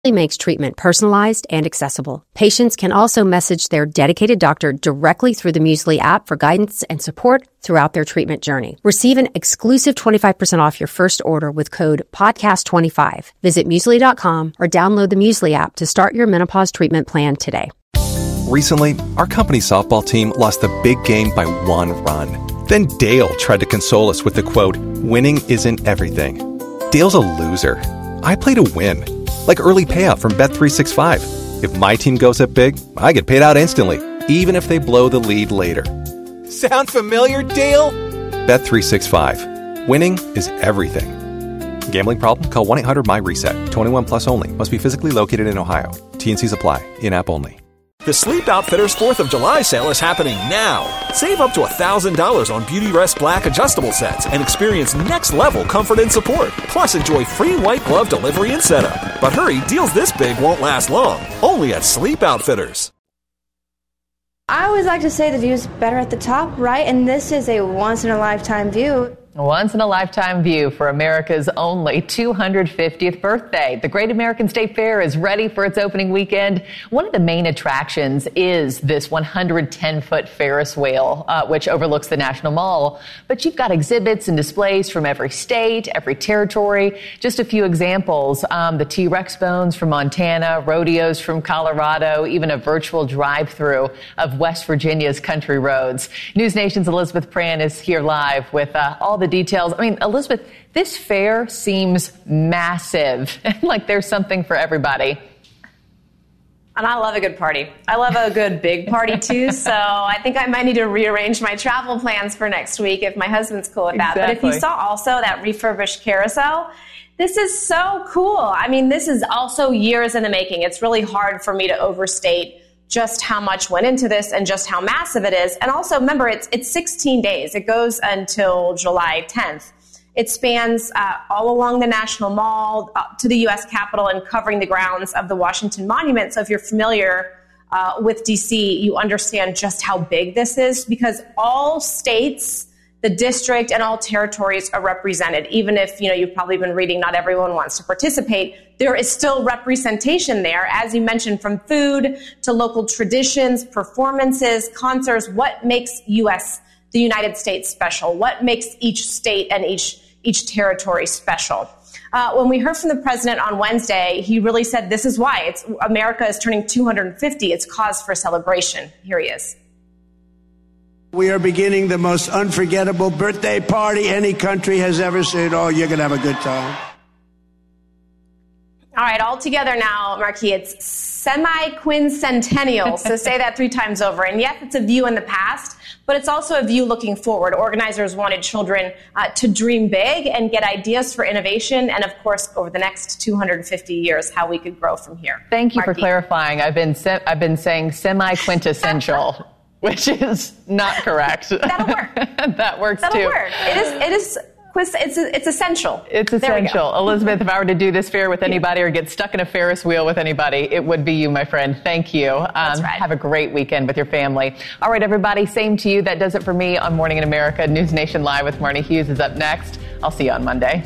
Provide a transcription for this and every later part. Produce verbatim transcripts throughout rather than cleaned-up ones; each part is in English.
makes treatment personalized and accessible. Patients can also message their dedicated doctor directly through the Musical.ly app for guidance and support throughout their treatment journey. Receive an exclusive twenty-five percent off your first order with code podcast twenty-five. Visit Musical.ly dot com or download the Musical.ly app to start your menopause treatment plan today. Recently, our company softball team lost the big game by one run. Then Dale tried to console us with the quote, "Winning isn't everything." Dale's a loser. I play to win. Like early payout from Bet three sixty-five. If my team goes up big, I get paid out instantly, even if they blow the lead later. Sound familiar, Dale? Bet three sixty-five. Winning is everything. Gambling problem? Call one eight hundred M Y reset. twenty-one plus only. Must be physically located in Ohio. T and C's apply. In-app only. The Sleep Outfitters fourth of July sale is happening now. Save up to one thousand dollars on Beautyrest Black adjustable sets and experience next-level comfort and support. Plus, enjoy free white glove delivery and setup. But hurry, deals this big won't last long. Only at Sleep Outfitters. I always like to say the view's better at the top, right? And this is a once-in-a-lifetime view. Once in a lifetime view for America's only two hundred fiftieth birthday. The Great American State Fair is ready for its opening weekend. One of the main attractions is this one hundred ten foot Ferris wheel, uh, which overlooks the National Mall. But you've got exhibits and displays from every state, every territory. Just a few examples. Um, the T-Rex bones from Montana, rodeos from Colorado, even a virtual drive-through of West Virginia's country roads. News Nation's Elizabeth Pran is here live with uh, all the details. I mean, Elizabeth, this fair seems massive, like there's something for everybody. And I love a good party. I love a good big party, too. So I think I might need to rearrange my travel plans for next week if my husband's cool with that. Exactly. But if you saw also that refurbished carousel, this is so cool. I mean, this is also years in the making. It's really hard for me to overstate just how much went into this and just how massive it is. And also, remember, it's it's sixteen days. It goes until July tenth. It spans uh, all along the National Mall up to the U S Capitol and covering the grounds of the Washington Monument. So if you're familiar uh, with D C, you understand just how big this is because all states, the district, and all territories are represented. Even if, you know, you've probably been reading not everyone wants to participate, there is still representation there, as you mentioned, from food to local traditions, performances, concerts. What makes U S, the United States, special? What makes each state and each each territory special? Uh, when we heard from the president on Wednesday, he really said this is why. It's America is turning two hundred fifty. It's cause for celebration. Here he is. We are beginning the most unforgettable birthday party any country has ever seen. Oh, you're going to have a good time. All right, all together now, Marquis, it's semi-quincentennial, so say that three times over. And yes, it's a view in the past, but it's also a view looking forward. Organizers wanted children uh, to dream big and get ideas for innovation, and of course, over the next two hundred fifty years, how we could grow from here. Thank you Marquis. for clarifying. I've been se- I've been saying semi-quintessential, which is not correct. That'll work. That works That'll too. That'll work. It is. It is. It's, it's essential. It's essential. Elizabeth, if I were to do this fair with anybody or get stuck in a Ferris wheel with anybody, it would be you, my friend. Thank you. Um, That's right. Have a great weekend with your family. All right, everybody, same to you. That does it for me on Morning in America. News Nation Live with Marnie Hughes is up next. I'll see you on Monday.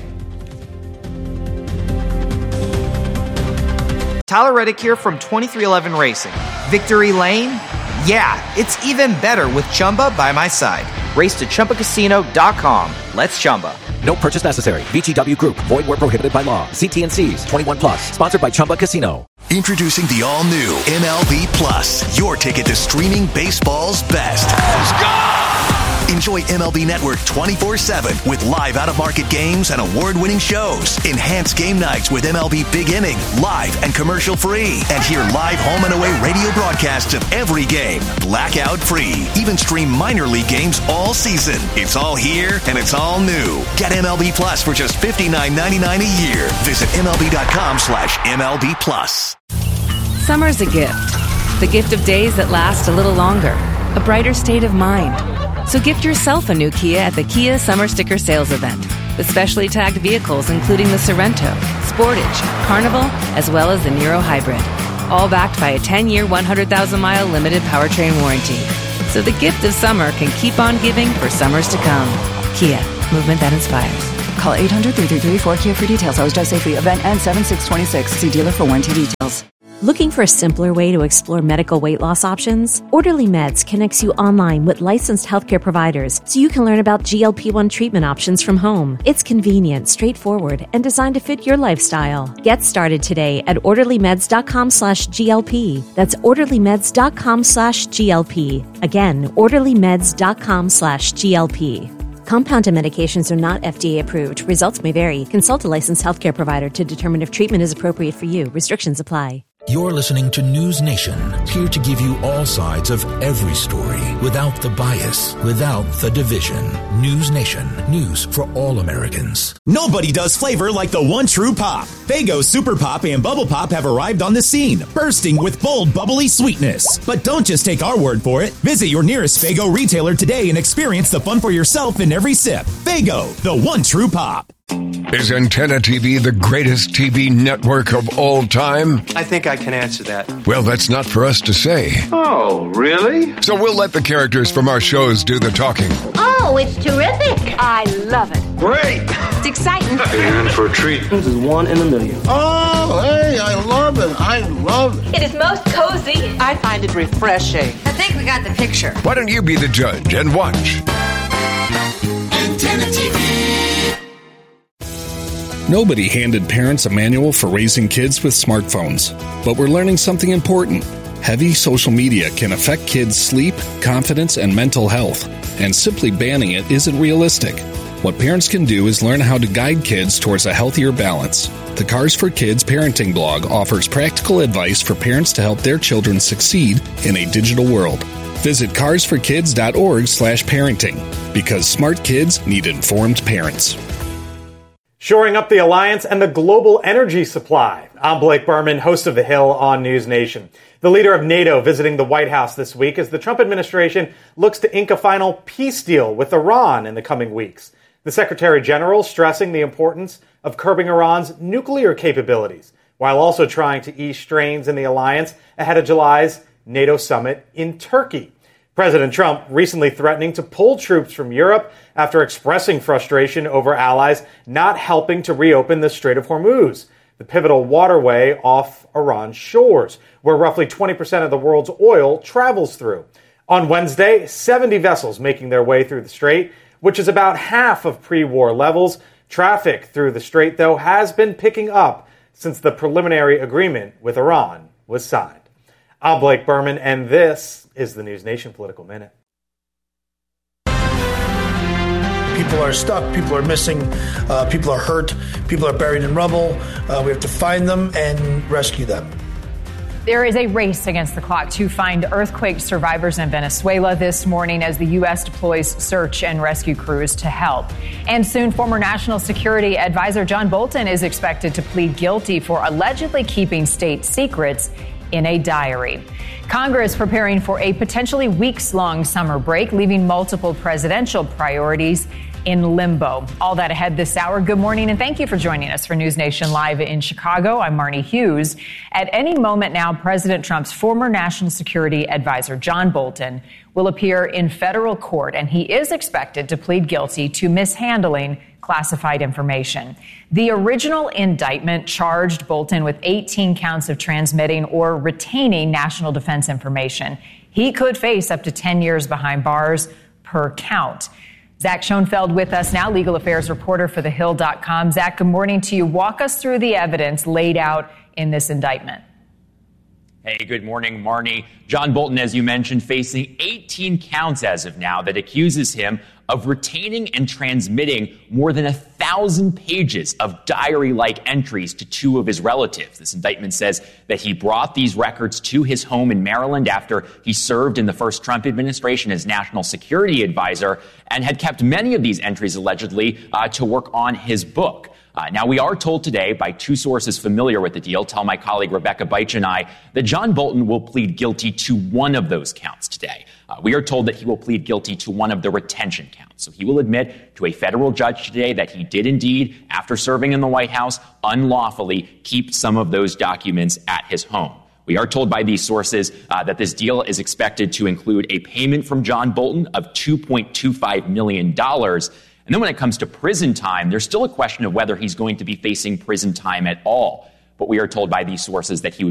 Tyler Reddick here from twenty-three eleven Racing. Victory Lane? Yeah, it's even better with Chumba by my side. Race to Chumba Casino dot com. Let's Chumba. No purchase necessary. V G W Group. Void where prohibited by law. See T and C's. twenty-one plus. Sponsored by Chumba Casino. Introducing the all-new M L B Plus. Your ticket to streaming baseball's best. Let's go! Enjoy M L B Network twenty-four seven with live out-of-market games and award-winning shows. Enhance game nights with M L B Big Inning, live and commercial-free. And hear live home and away radio broadcasts of every game, blackout-free. Even stream minor league games all season. It's all here, and it's all new. Get M L B Plus for just fifty-nine ninety-nine a year. Visit M L B dot com slash M L B Plus. Summer's a gift. The gift of days that last a little longer. A brighter state of mind. So gift yourself a new Kia at the Kia Summer Sticker Sales Event. With specially tagged vehicles including the Sorrento, Sportage, Carnival, as well as the Niro Hybrid. All backed by a ten-year, one hundred thousand mile limited powertrain warranty. So the gift of summer can keep on giving for summers to come. Kia, movement that inspires. Call eight hundred, three three three, four K I A for details. Always drive safely. Event ends seven six twenty-six. See dealer for warranty details. Looking for a simpler way to explore medical weight loss options? Orderly Meds connects you online with licensed healthcare providers so you can learn about G L P one treatment options from home. It's convenient, straightforward, and designed to fit your lifestyle. Get started today at orderlymeds.com slash GLP. That's orderlymeds.com slash GLP. Again, orderlymeds.com slash GLP. Compounded medications are not F D A approved. Results may vary. Consult a licensed healthcare provider to determine if treatment is appropriate for you. Restrictions apply. You're listening to News Nation, here to give you all sides of every story without the bias, without the division. News Nation, news for all Americans. Nobody does flavor like the one true pop. Faygo Super Pop and Bubble Pop have arrived on the scene, bursting with bold, bubbly sweetness. But don't just take our word for it. Visit your nearest Faygo retailer today and experience the fun for yourself in every sip. Faygo, the one true pop. Is Antenna T V the greatest T V network of all time? I think I can answer that. Well, that's not for us to say. Oh, really? So we'll let the characters from our shows do the talking. Oh, it's terrific. I love it. Great. It's exciting. And for a treat. This is one in a million. Oh, hey, I love it. I love it. It is most cozy. I find it refreshing. I think we got the picture. Why don't you be the judge and watch? Antenna T V. Nobody handed parents a manual for raising kids with smartphones, but we're learning something important. Heavy social media can affect kids' sleep, confidence, and mental health, and simply banning it isn't realistic. What parents can do is learn how to guide kids towards a healthier balance. The Cars for Kids parenting blog offers practical advice for parents to help their children succeed in a digital world. Visit cars for kids dot org slash parenting, because smart kids need informed parents. Shoring up the alliance and the global energy supply. I'm Blake Berman, host of The Hill on News Nation. The leader of NATO visiting the White House this week as the Trump administration looks to ink a final peace deal with Iran in the coming weeks. The Secretary General stressing the importance of curbing Iran's nuclear capabilities, while also trying to ease strains in the alliance ahead of July's NATO summit in Turkey. President Trump recently threatening to pull troops from Europe after expressing frustration over allies not helping to reopen the Strait of Hormuz, the pivotal waterway off Iran's shores, where roughly twenty percent of the world's oil travels through. On Wednesday, seventy vessels making their way through the strait, which is about half of pre-war levels. Traffic through the strait, though, has been picking up since the preliminary agreement with Iran was signed. I'm Blake Berman, and this is the News Nation Political Minute. People are stuck, people are missing, uh, people are hurt, people are buried in rubble. Uh, we have to find them and rescue them. There is a race against the clock to find earthquake survivors in Venezuela this morning as the U S deploys search and rescue crews to help. And soon, former National Security Advisor John Bolton is expected to plead guilty for allegedly keeping state secrets in a diary. Congress preparing for a potentially weeks-long summer break, leaving multiple presidential priorities in limbo. All that ahead this hour. Good morning, and thank you for joining us for News Nation Live in Chicago. I'm Marnie Hughes. At any moment now, President Trump's former National Security Advisor, John Bolton, will appear in federal court, and he is expected to plead guilty to mishandling classified information. The original indictment charged Bolton with eighteen counts of transmitting or retaining national defense information. He could face up to ten years behind bars per count. Zach Schoenfeld with us now, legal affairs reporter for the hill dot com. Zach, good morning to you. Walk us through the evidence laid out in this indictment. Hey, good morning, Marnie. John Bolton, as you mentioned, facing eighteen counts as of now that accuses him of retaining and transmitting more than a thousand pages of diary-like entries to two of his relatives. This indictment says that he brought these records to his home in Maryland after he served in the first Trump administration as national security advisor and had kept many of these entries allegedly uh, to work on his book. Uh, now, we are told today by two sources familiar with the deal, tell my colleague Rebecca Beich and I, that John Bolton will plead guilty to one of those counts today. Uh, we are told that he will plead guilty to one of the retention counts. So he will admit to a federal judge today that he did indeed, after serving in the White House, unlawfully keep some of those documents at his home. We are told by these sources uh, that this deal is expected to include a payment from John Bolton of two point two five million dollars, And then when it comes to prison time, there's still a question of whether he's going to be facing prison time at all. But we are told by these sources that he would